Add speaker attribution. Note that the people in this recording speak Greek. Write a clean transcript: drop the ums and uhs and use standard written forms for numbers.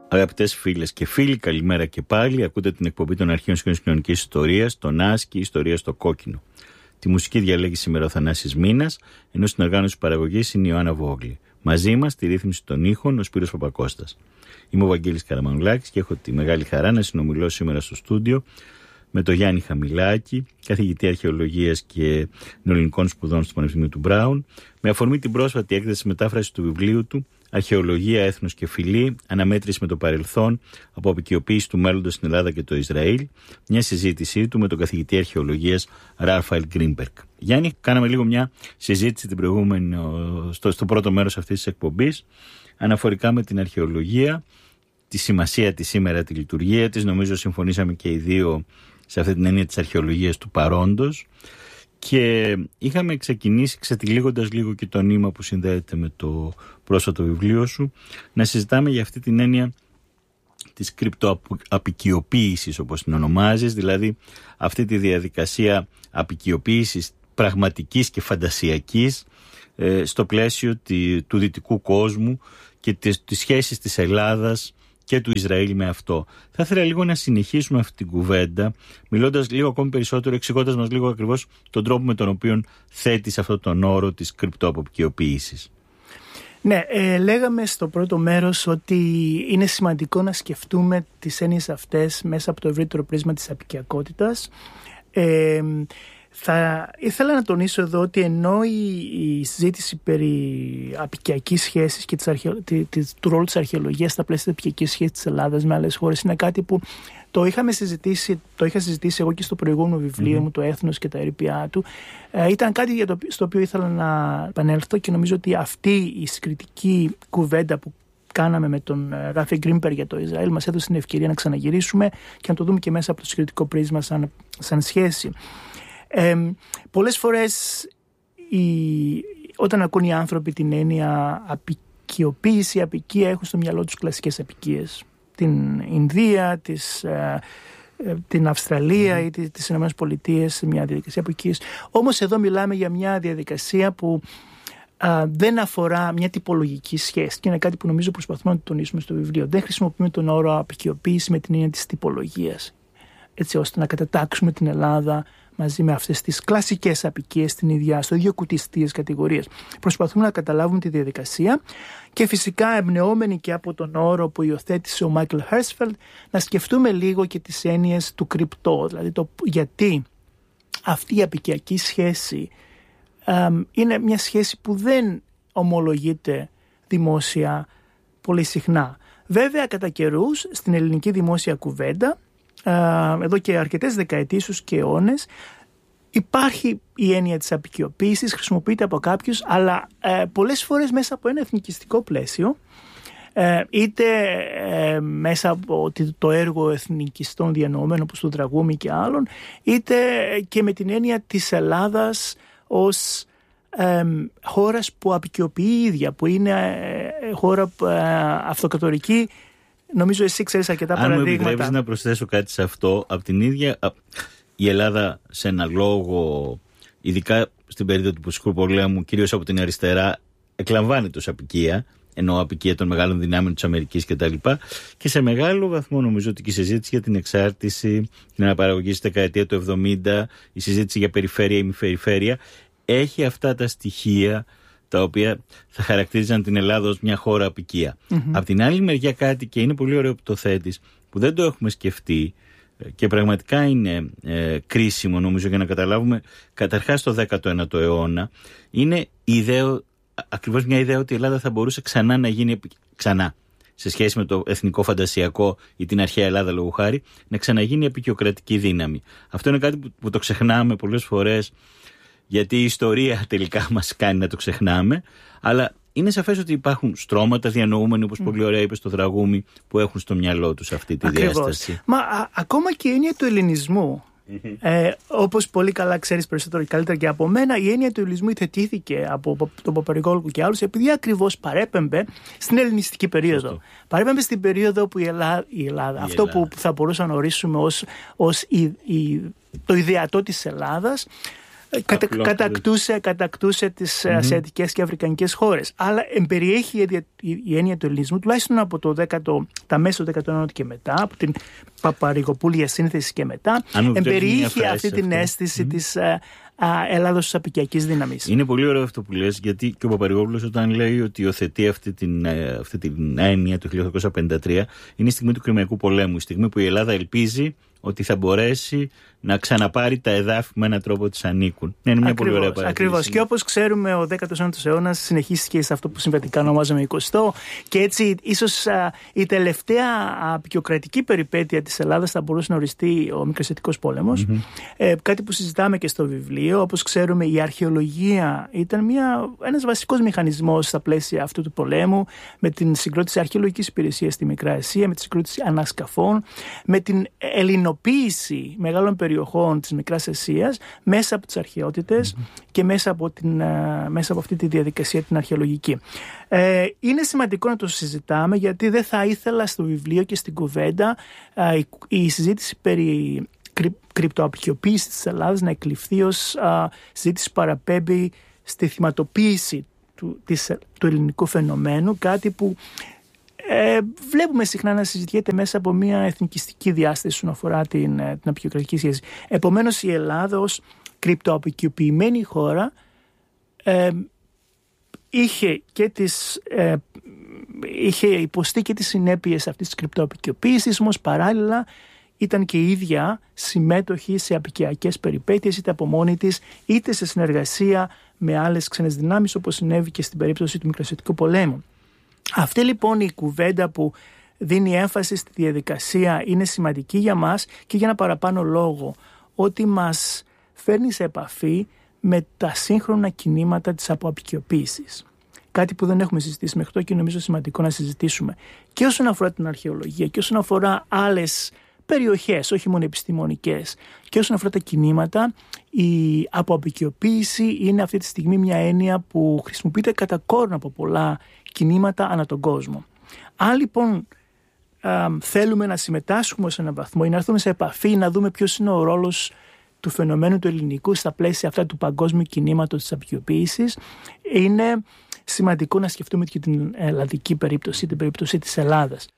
Speaker 1: Αγαπητές φίλες και φίλοι, καλημέρα και πάλι. Ακούτε την εκπομπή των Αρχαίων Συγγενών Κοινωνικής Ιστορίας, τον Άσκη, Ιστορία στο Κόκκινο. Τη μουσική διαλέγει σήμερα ο Θανάσης Μήνας, ενώ στην οργάνωση παραγωγής είναι η Ιωάννα Βόγλη. Μαζί μας, στη ρύθμιση των ήχων, ο Σπύρος Παπακώστας. Είμαι ο Βαγγέλης Καραμανουλάκης και έχω τη μεγάλη χαρά να συνομιλώ σήμερα στο στούντιο με τον Γιάννη Χαμηλάκη, καθηγητή αρχαιολογίας και νεοελληνικών σπουδών στο Πανεπιστήμιο του Μπράουν, με αφορμή την πρόσφατη έκδοση μετάφραση του βιβλίου του Αρχαιολογία, Έθνος και Φυλή, αναμέτρηση με το παρελθόν, από απεικιοποίηση του μέλλοντος στην Ελλάδα και το Ισραήλ, μια συζήτησή του με τον καθηγητή αρχαιολογίας Ράφαελ Γκρίνμπεργκ. Γιάννη, κάναμε λίγο μια συζήτηση την προηγούμενη, στο πρώτο μέρος αυτής της εκπομπής, αναφορικά με την αρχαιολογία, τη σημασία της σήμερα, τη λειτουργία της. Νομίζω συμφωνήσαμε και οι δύο σε αυτή την έννοια της αρχαιολογίας του παρόντος. Και είχαμε ξεκινήσει, ξετυλίγοντας λίγο και το νήμα που συνδέεται με το πρόσφατο βιβλίο σου, να συζητάμε για αυτή την έννοια της κρυπτοαπικιοποίησης, όπως την ονομάζεις, δηλαδή αυτή τη διαδικασία απικιοποίησης πραγματικής και φαντασιακής στο πλαίσιο του δυτικού κόσμου και τις σχέσεις της Ελλάδας και του Ισραήλ με αυτό. Θα ήθελα λίγο να συνεχίσουμε αυτή την κουβέντα, μιλώντας λίγο ακόμη περισσότερο, εξηγώντας μας λίγο ακριβώς τον τρόπο με τον οποίο θέτεις αυτόν τον όρο της κρυπτοαπικιοποίησης.
Speaker 2: Ναι, λέγαμε στο πρώτο μέρος ότι είναι σημαντικό να σκεφτούμε τις έννοιες αυτές μέσα από το ευρύτερο πρίσμα της απικιακότητας. Θα ήθελα να τονίσω εδώ ότι ενώ η συζήτηση περί απικιακής σχέσης και του ρόλου της αρχαιολογίας στα πλαίσια της απικιακής σχέσης της Ελλάδας με άλλες χώρες είναι κάτι που το είχα συζητήσει εγώ και στο προηγούμενο βιβλίο μου, το Έθνος και τα ερείπια του. Ήταν κάτι στο οποίο ήθελα να επανέλθω και νομίζω ότι αυτή η συγκριτική κουβέντα που κάναμε με τον Ράφαελ Γκρίνμπεργκ για το Ισραήλ μας έδωσε την ευκαιρία να ξαναγυρίσουμε και να το δούμε και μέσα από το συγκριτικό πρίσμα σαν σχέση. Πολλές φορές όταν ακούν οι άνθρωποι την έννοια απικιοποίηση, απικία, έχουν στο μυαλό τους κλασικές απικίες. Την Ινδία, την Αυστραλία ή τις ΗΠΑ, μια διαδικασία απικίας. Όμως εδώ μιλάμε για μια διαδικασία που δεν αφορά μια τυπολογική σχέση και είναι κάτι που νομίζω προσπαθούμε να το τονίσουμε στο βιβλίο. Δεν χρησιμοποιούμε τον όρο απικιοποίηση με την έννοια της τυπολογίας, έτσι ώστε να κατατάξουμε την Ελλάδα μαζί με αυτές τις κλασικές απικίες στο ίδιο κουτί στις κατηγορίες. Προσπαθούμε να καταλάβουμε τη διαδικασία και φυσικά εμπνεόμενοι και από τον όρο που υιοθέτησε ο Μάικλ Χέρσφελντ, να σκεφτούμε λίγο και τις έννοιες του κρυπτό, δηλαδή γιατί αυτή η απικιακή σχέση είναι μια σχέση που δεν ομολογείται δημόσια πολύ συχνά. Βέβαια, κατά καιρούς στην ελληνική δημόσια κουβέντα, εδώ και αρκετές δεκαετίες και αιώνες, υπάρχει η έννοια της απικιοποίησης, χρησιμοποιείται από κάποιους, αλλά πολλές φορές μέσα από ένα εθνικιστικό πλαίσιο, είτε μέσα από το έργο εθνικιστών διανοωμένων όπως του Δραγούμη και άλλων, είτε και με την έννοια της Ελλάδας ως χώρας που απικιοποιεί η ίδια, που είναι χώρα αυτοκρατορική. Νομίζω εσύ ξέρεις αρκετά παραδείγματα.
Speaker 1: Αν μου επιτρέπεις να προσθέσω κάτι σε αυτό, από την ίδια η Ελλάδα σε ένα λόγο, ειδικά στην περίοδο του Ποσικού Πολέμου, κυρίως από την αριστερά, εκλαμβάνεται ως απικία, ενώ απικία των μεγάλων δυνάμεων της Αμερικής κτλ. Και σε μεγάλο βαθμό νομίζω ότι και η συζήτηση για την εξάρτηση, την αναπαραγωγή στη δεκαετία του 70, η συζήτηση για περιφέρεια ή μη περιφέρεια, έχει αυτά τα στοιχεία τα οποία θα χαρακτήριζαν την Ελλάδα ως μια χώρα απικία. Απ' την άλλη μεριά κάτι, και είναι πολύ ωραίο που το θέτεις, που δεν το έχουμε σκεφτεί και πραγματικά είναι κρίσιμο νομίζω για να καταλάβουμε καταρχάς το 19ο αιώνα, είναι ακριβώς μια ιδέα ότι η Ελλάδα θα μπορούσε ξανά να γίνει σε σχέση με το εθνικό φαντασιακό ή την αρχαία Ελλάδα λόγου χάρη, να ξαναγίνει απικιοκρατική δύναμη. Αυτό είναι κάτι που το ξεχνάμε πολλές φορές, γιατί η ιστορία τελικά μας κάνει να το ξεχνάμε, αλλά είναι σαφές ότι υπάρχουν στρώματα διανοούμενοι, όπως πολύ ωραία είπε στο Δραγούμη, που έχουν στο μυαλό τους αυτή τη διάσταση.
Speaker 2: Μα ακόμα και η έννοια του ελληνισμού, όπως πολύ καλά ξέρεις περισσότερο και καλύτερα και από μένα, η έννοια του ελληνισμού υιοθετήθηκε από τον Παπαρηγόλου και άλλους, επειδή ακριβώς παρέπεμπε στην ελληνιστική περίοδο. Παρέπεμπε στην περίοδο που η Ελλάδα, αυτό που θα μπορούσαμε να ορίσουμε ως το ιδεατό της Ελλάδας, κατακτούσε τις ασιατικές και αφρικανικές χώρες. Αλλά εμπεριέχει η έννοια του ελληνισμού τουλάχιστον από τα μέσα του 19ου και μετά, από την Παπαρηγοπούλια σύνθεση και μετά, εμπεριέχει αυτή την αίσθηση της Ελλάδος της απικιακής δύναμης.
Speaker 1: Είναι πολύ ωραίο αυτό που λες, γιατί και ο Παπαρηγόπουλος όταν λέει ότι υιοθετεί αυτή την έννοια το 1853, είναι η στιγμή του Κρημαϊκού πολέμου, η στιγμή που η Ελλάδα ελπίζει ότι θα μπορέσει να ξαναπάρει τα εδάφη με έναν τρόπο της ανήκουν. Είναι μια πολύ ωραία παρατήρηση.
Speaker 2: Ακριβώς. Και όπως ξέρουμε, ο 19ος αιώνας συνεχίστηκε σε αυτό που συμβατικά ονομάζαμε 20ο, και έτσι ίσως η τελευταία απεικιοκρατική περιπέτεια της Ελλάδας θα μπορούσε να οριστεί ο Μικρασιατικός πόλεμος. Κάτι που συζητάμε και στο βιβλίο. Όπως ξέρουμε, η αρχαιολογία ήταν ένας βασικός μηχανισμός στα πλαίσια αυτού του πολέμου, με την συγκρότηση αρχαιολογικής υπηρεσίας στη Μικρά Ασία, με τη συγκρότηση ανασκαφών, με την ελληνοποίηση μεγάλων περιοχών της Μικράς Ασίας μέσα από τις αρχαιότητες και μέσα από αυτή τη διαδικασία την αρχαιολογική. Είναι σημαντικό να το συζητάμε, γιατί δεν θα ήθελα στο βιβλίο και στην κουβέντα η συζήτηση περί κρυπτοαπικιοποίησης της Ελλάδας να εκλειφθεί ως συζήτηση παραπέμπει στη θυματοποίηση του ελληνικού φαινομένου, κάτι που βλέπουμε συχνά να συζητιέται μέσα από μια εθνικιστική διάσταση όσον αφορά την απεικιοκρατική σχέση. Επομένως, η Ελλάδα ως κρυπτοαπικιοποιημένη χώρα είχε υποστεί και τις συνέπειες αυτής της κρυπτοαπικιοποίησης, όμως παράλληλα ήταν και η ίδια συμμέτοχη σε απικιακές περιπέτειες, είτε από μόνη της, είτε σε συνεργασία με άλλες ξένες δυνάμεις, όπως συνέβη και στην περίπτωση του Μικρασιατικού πολέμου. Αυτή λοιπόν η κουβέντα που δίνει έμφαση στη διαδικασία είναι σημαντική για μας και για ένα παραπάνω λόγο, ότι μας φέρνει σε επαφή με τα σύγχρονα κινήματα της αποαπικιοποίησης. Κάτι που δεν έχουμε συζητήσει μέχρι τώρα και νομίζω σημαντικό να συζητήσουμε. Και όσον αφορά την αρχαιολογία και όσον αφορά άλλες περιοχές, όχι μόνο επιστημονικές, και όσον αφορά τα κινήματα, η αποαπικιοποίηση είναι αυτή τη στιγμή μια έννοια που χρησιμοποιείται κατά κόρον από πολλά κινήματα ανά τον κόσμο. Αν λοιπόν θέλουμε να συμμετάσχουμε σε έναν βαθμό ή να έρθουμε σε επαφή, να δούμε ποιος είναι ο ρόλος του φαινομένου του ελληνικού στα πλαίσια αυτά του παγκόσμιου κινήματος της απικιοποίησης, είναι σημαντικό να σκεφτούμε και την ελλαδική περίπτωση, την περίπτωση της Ελλάδας.